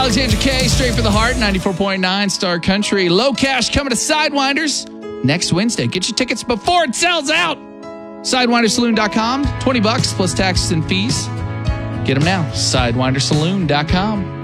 Alexandra K, straight for the heart, 94.9 Star Country. Low Cash coming to Sidewinders next Wednesday. Get your tickets before it sells out. SidewindersSaloon.com, $20 plus taxes and fees. Get them now. SidewinderSaloon.com.